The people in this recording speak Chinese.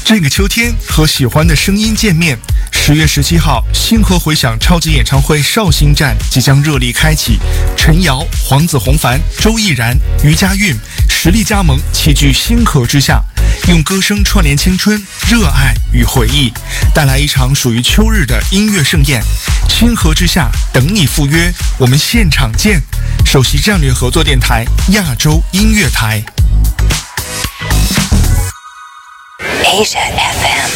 这个秋天和喜欢的声音见面。10月17号，星河回响超级演唱会绍兴站即将热力开启，陈瑶、黄子弘凡、周逸然、于佳韵实力加盟，齐聚星河之下，用歌声串联青春、热爱与回忆，带来一场属于秋日的音乐盛宴。星河之下，等你赴约，我们现场见。首席战略合作电台亚洲音乐台。 Asia FM。